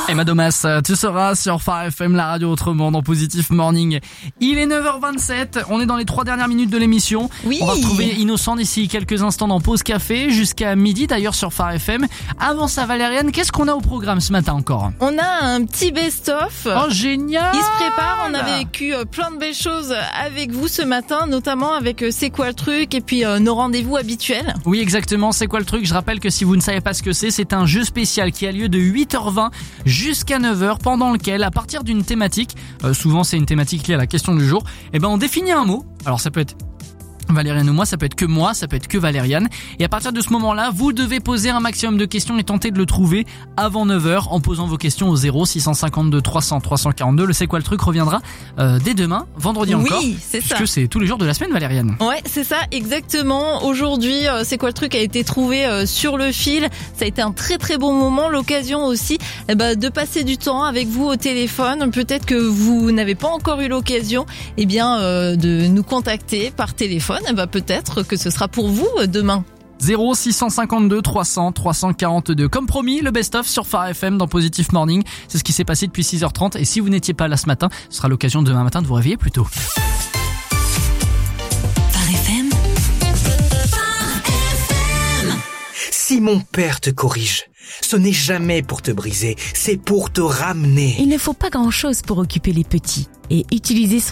Emma Domas, tu seras sur Phare FM, la radio autrement dans Positif Morning. Il est 9h27, on est dans les 3 dernières minutes de l'émission. Oui. On va retrouver Innocent d'ici quelques instants dans Pause Café, jusqu'à midi d'ailleurs sur Phare FM. Avant ça, Valériane, qu'est-ce qu'on a au programme ce matin encore? On a un petit best-of. Oh, génial! Il se prépare, on a vécu plein de belles choses avec vous ce matin, notamment avec C'est quoi le truc et puis nos rendez-vous habituels. Oui, exactement, c'est quoi le truc? Je rappelle que si vous ne savez pas ce que c'est un jeu spécial qui a lieu de 8h20 jusqu'à 9h, pendant lequel, à partir d'une thématique, souvent c'est une thématique liée à la question du jour, on définit un mot. Alors ça peut être Valériane ou moi, ça peut être que moi, ça peut être que Valériane. Et à partir de ce moment-là, vous devez poser un maximum de questions et tenter de le trouver avant 9h en posant vos questions au 0652 300 342. Le C'est quoi le truc reviendra dès demain, vendredi encore. Oui, c'est ça. Puisque c'est tous les jours de la semaine, Valériane. Ouais, c'est ça, exactement. Aujourd'hui, C'est quoi le truc a été trouvé sur le fil. Ça a été un très très bon moment. L'occasion aussi de passer du temps avec vous au téléphone. Peut-être que vous n'avez pas encore eu l'occasion de nous contacter par téléphone. Peut-être que ce sera pour vous demain. 0652 300 342. Comme promis, le best-of sur Phare FM dans Positif Morning. C'est ce qui s'est passé depuis 6h30. Et si vous n'étiez pas là ce matin, ce sera l'occasion demain matin de vous réveiller plus tôt. Phare FM. Si mon père te corrige, ce n'est jamais pour te briser, c'est pour te ramener. Il ne faut pas grand-chose pour occuper les petits et utiliser son